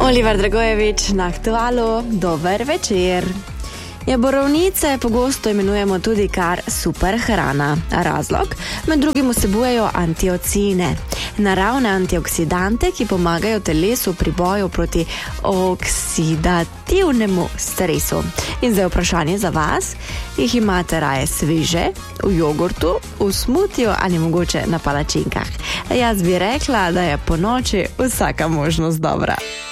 Oliver Dragojevič na Aktualu, dober večer. Borovnice pogosto imenujemo tudi kar super hrana. Razlog? Med drugim vsebujejo antiocine, naravne antioksidante, ki pomagajo telesu pri boju proti oksidativnemu stresu. In zdaj vprašanje za vas, jih imate raje sveže, v jogurtu, v smutiju ali mogoče na palačinkah? Jaz bi rekla, da je po noči vsaka možnost dobra.